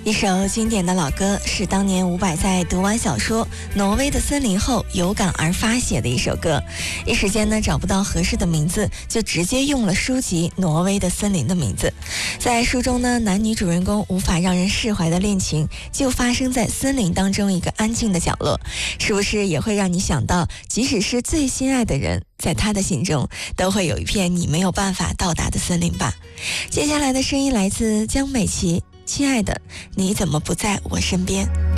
一首经典的老歌，是当年伍佰在读完小说《挪威的森林》后有感而发写的一首歌。一时间呢找不到合适的名字，就直接用了书籍《挪威的森林》的名字。在书中呢，男女主人公无法让人释怀的恋情，就发生在森林当中一个安静的角落。是不是也会让你想到，即使是最心爱的人，在他的心中都会有一片你没有办法到达的森林吧？接下来的声音来自江美琪，亲爱的，你怎么不在我身边？